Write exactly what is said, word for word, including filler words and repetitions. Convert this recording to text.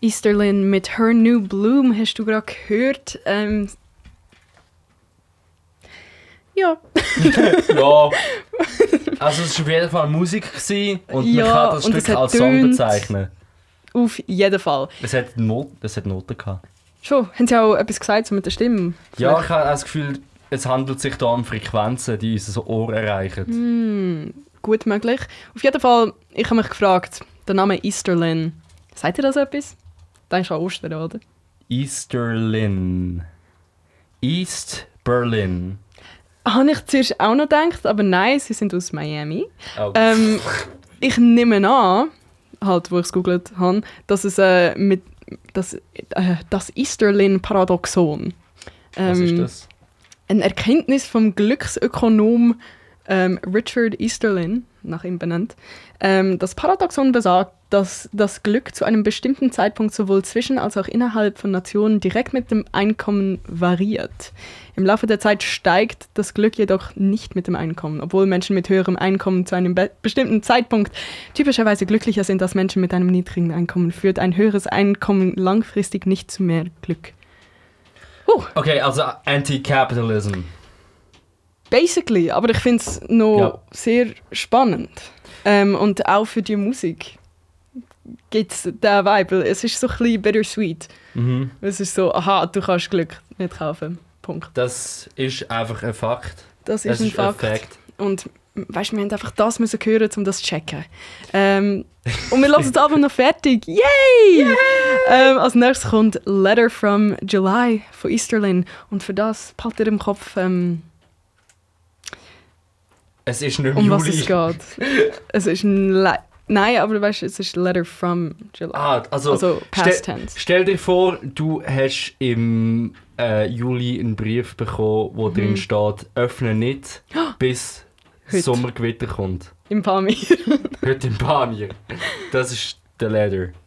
Easterlyn mit Her New Bloom hast du gerade gehört. Ähm, ja. Ja. Also es war auf jeden Fall Musik gewesen und Ja, man kann das und Stück es hat als Song tönt. bezeichnen. Auf jeden Fall. Es hat, Not, es hat Noten gehabt. Schon, haben sie auch etwas gesagt so mit der Stimme? Ja, ich habe das Gefühl, es handelt sich da um Frequenzen, die unser Ohr erreichen. Hm, gut möglich. Auf jeden Fall, ich habe mich gefragt, der Name Easterlyn, sagt ihr das etwas? Denkst du an Ostern, oder? Easterlyn. East Berlin. Habe ich zuerst auch noch gedacht, aber nein, sie sind aus Miami. Oh. Ähm, ich nehme an, halt, wo ich es gegoogelt habe, dass es äh, mit das, äh, das Easterlyn-Paradoxon. Ähm, Was ist das? Eine Erkenntnis vom Glücksökonom ähm, Richard Easterlyn, nach ihm benannt. Ähm, das Paradoxon besagt, dass das Glück zu einem bestimmten Zeitpunkt sowohl zwischen als auch innerhalb von Nationen direkt mit dem Einkommen variiert. Im Laufe der Zeit steigt das Glück jedoch nicht mit dem Einkommen, obwohl Menschen mit höherem Einkommen zu einem be- bestimmten Zeitpunkt typischerweise glücklicher sind als Menschen mit einem niedrigen Einkommen, führt ein höheres Einkommen langfristig nicht zu mehr Glück. Uh. Okay, also Anti-Capitalism. Basically, aber ich finde es noch Ja. sehr spannend. Ähm, und auch für die Musik gibt es diesen Vibe. Es ist so ein bisschen bittersweet. Mhm. Es ist so, aha, du kannst Glück nicht kaufen. Punkt. Das ist einfach ein Fakt. Das ist Es ein ist ein Fakt. Fact. Und weißt, wir müssen einfach das müssen hören, um das zu checken. Ähm, und wir lassen das Album noch fertig. Yay! Ähm, als nächstes kommt Letter from July von Easterlyn. Und für das behaltet ihr im Kopf, ähm, Es ist nicht im um was Juli. es geht. Es ist ein Le- Nein, aber du weißt, es ist Letter from July. Ah, also, Also past stell, tense. stell dir vor, du hast im äh, Juli einen Brief bekommen, wo drin steht, öffne nicht, bis Heute. Sommergewitter kommt. Im Pamir. Heute im Pamir. Das ist der Letter.